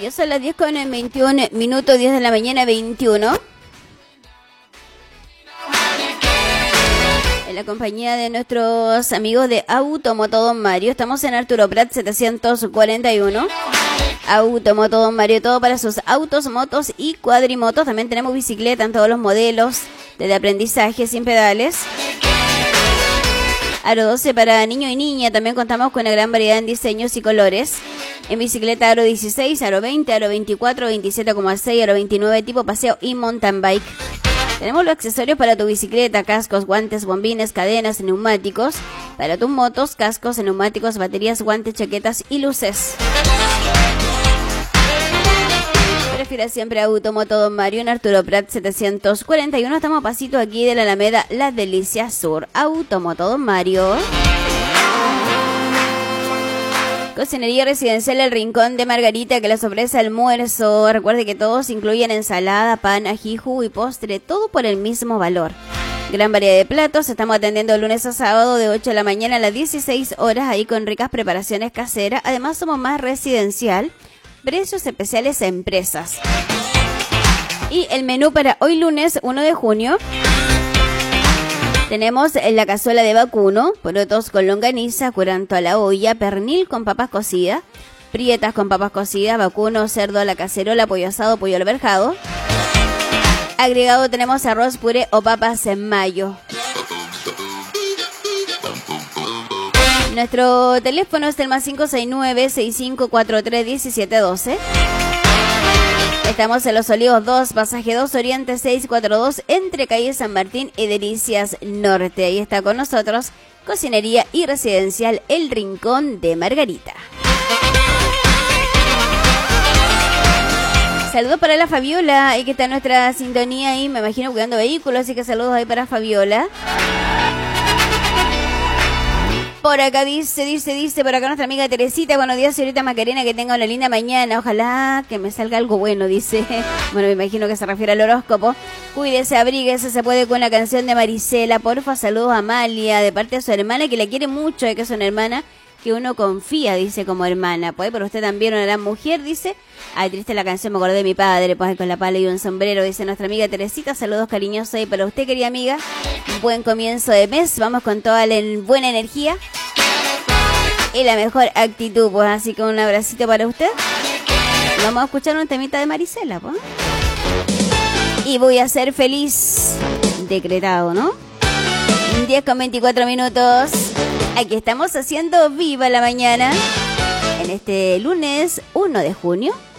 Ya son las 10 con 21 minutos, 10 de la mañana, 21. En la compañía de nuestros amigos de Automoto Don Mario. Estamos en Arturo Prat 741. Automoto Don Mario, todo para sus autos, motos y cuadrimotos. También tenemos bicicleta en todos los modelos, desde aprendizaje sin pedales. Aro 12 para niño y niña. También contamos con una gran variedad en diseños y colores. En bicicleta aro 16, aro 20, aro 24, 27,6, aro 29, tipo paseo y mountain bike. Tenemos los accesorios para tu bicicleta: cascos, guantes, bombines, cadenas, neumáticos. Para tus motos: cascos, neumáticos, baterías, guantes, chaquetas y luces. Prefiera siempre Automoto Don Mario en Arturo Prat 741. Estamos a pasito aquí de la Alameda Las Delicias Sur. Automoto Don Mario. Cocinería Residencial El Rincón de Margarita, que les ofrece almuerzo. Recuerde que todos incluyen ensalada, pan, ají, jugo y postre, todo por el mismo valor. Gran variedad de platos. Estamos atendiendo lunes a sábado de 8 de la mañana a las 16 horas, ahí con ricas preparaciones caseras. Además somos más residencial. Precios especiales a empresas. Y el menú para hoy lunes 1 de junio. Tenemos la cazuela de vacuno, porotos con longaniza, curanto a la olla, pernil con papas cocidas, prietas con papas cocidas, vacuno, cerdo a la cacerola, pollo asado, pollo alberjado. Agregado tenemos arroz, puré o papas en mayo. Nuestro teléfono es el más 569-6543-1712. Estamos en Los Olivos 2, pasaje 2, Oriente 642, entre calle San Martín y Delicias Norte. Ahí está con nosotros Cocinería y Residencial El Rincón de Margarita. Saludos para la Fabiola, ahí que está nuestra sintonía ahí, me imagino cuidando vehículos, así que saludos ahí para Fabiola. Por acá dice, por acá nuestra amiga Teresita: buenos días, señorita Macarena, que tenga una linda mañana, ojalá que me salga algo bueno, dice. Bueno, me imagino que se refiere al horóscopo. Cuídese, abríguese, se puede, con la canción de Marisela, porfa. Saludos a Amalia, de parte de su hermana, que la quiere mucho, que es una hermana que uno confía, dice, como hermana. Pues, pero usted también una gran mujer, dice. Ay, triste la canción, me acordé de mi padre, pues, con la pala y un sombrero, dice nuestra amiga Teresita. Saludos cariñosos ahí para usted, querida amiga. Un buen comienzo de mes, vamos con toda la buena energía y la mejor actitud, pues, así que un abracito para usted. Vamos a escuchar un temita de Marisela, pues. Y voy a ser feliz, decretado, ¿no? 10 con 24 minutos. Aquí estamos haciendo viva la mañana en este lunes 1 de junio.